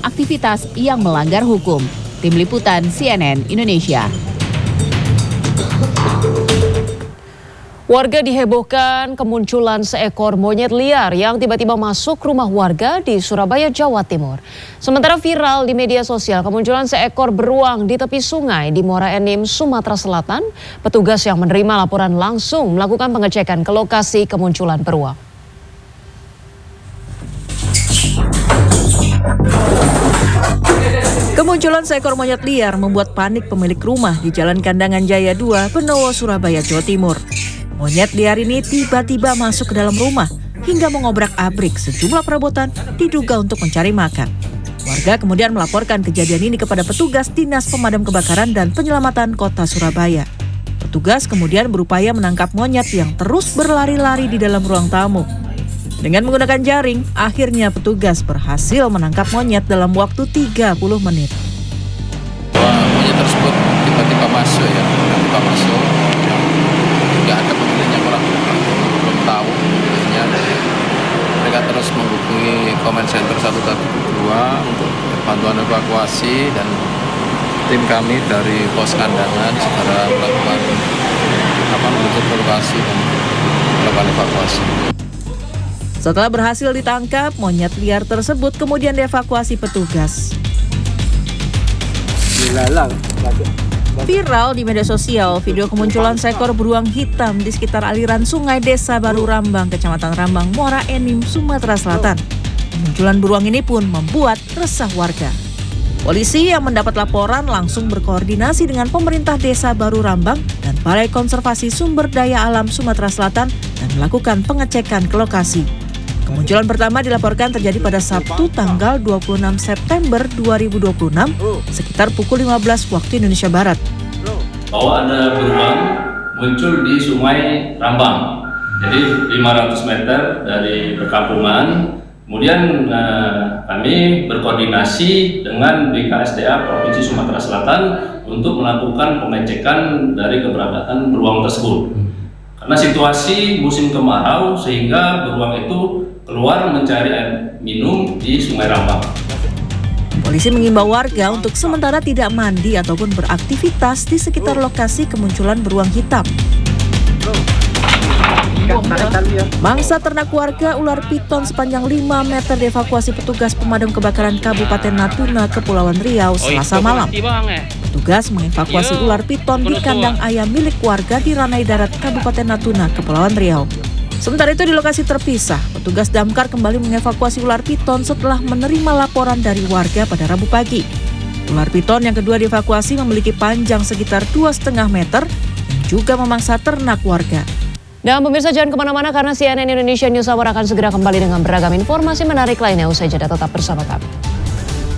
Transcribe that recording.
aktivitas yang melanggar hukum. Tim Liputan CNN Indonesia. Warga dihebohkan kemunculan seekor monyet liar yang tiba-tiba masuk rumah warga di Surabaya, Jawa Timur. Sementara viral di media sosial kemunculan seekor beruang di tepi sungai di Muara Enim, Sumatera Selatan. Petugas yang menerima laporan langsung melakukan pengecekan ke lokasi kemunculan beruang. Kemunculan seekor monyet liar membuat panik pemilik rumah di Jalan Kandangan Jaya 2, Benowo, Surabaya, Jawa Timur. Monyet liar ini tiba-tiba masuk ke dalam rumah hingga mengobrak-abrik sejumlah perabotan diduga untuk mencari makan. Warga kemudian melaporkan kejadian ini kepada petugas Dinas Pemadam Kebakaran dan Penyelamatan Kota Surabaya. Petugas kemudian berupaya menangkap monyet yang terus berlari-lari di dalam ruang tamu. Dengan menggunakan jaring, akhirnya petugas berhasil menangkap monyet dalam waktu 30 menit. Monyet tersebut tiba-tiba masuk tidak ada pemiliknya, orang belum tahu pemiliknya. Mereka terus menghubungi Command Center 112 untuk bantuan evakuasi, dan tim kami dari pos kandangan segera melakukan menuju ke lokasi dan melakukan evakuasi. Setelah berhasil ditangkap, monyet liar tersebut kemudian dievakuasi petugas. Viral di media sosial, video kemunculan seekor beruang hitam di sekitar aliran sungai Desa Baru Rambang, Kecamatan Rambang, Muara Enim, Sumatera Selatan. Kemunculan beruang ini pun membuat resah warga. Polisi yang mendapat laporan langsung berkoordinasi dengan pemerintah Desa Baru Rambang dan Balai Konservasi Sumber Daya Alam Sumatera Selatan dan melakukan pengecekan ke lokasi. Kemunculan pertama dilaporkan terjadi pada Sabtu tanggal 26 September 2026 sekitar pukul 15 waktu Indonesia Barat. Bahwa ada beruang muncul di Sungai Rambang, jadi 500 meter dari perkampungan. Kemudian kami berkoordinasi dengan BKSDA Provinsi Sumatera Selatan untuk melakukan pengecekan dari keberadaan beruang tersebut. Karena situasi musim kemarau sehingga beruang itu keluar mencari air minum di Sungai Rambang. Polisi mengimbau warga untuk sementara tidak mandi ataupun beraktivitas di sekitar lokasi kemunculan beruang hitam. Mangsa ternak warga ular piton sepanjang 5 meter dievakuasi petugas pemadam kebakaran Kabupaten Natuna, Kepulauan Riau, Selasa malam. Petugas mengevakuasi ular piton di kandang ayam milik warga di Ranai Darat, Kabupaten Natuna, Kepulauan Riau. Sementara itu di lokasi terpisah, petugas damkar kembali mengevakuasi ular piton setelah menerima laporan dari warga pada Rabu pagi. Ular piton yang kedua dievakuasi memiliki panjang sekitar 2,5 meter dan juga memangsa ternak warga. Dan pemirsa jangan kemana-mana karena CNN Indonesia News Hour akan segera kembali dengan beragam informasi menarik lainnya. Usai jeda tetap bersama kami.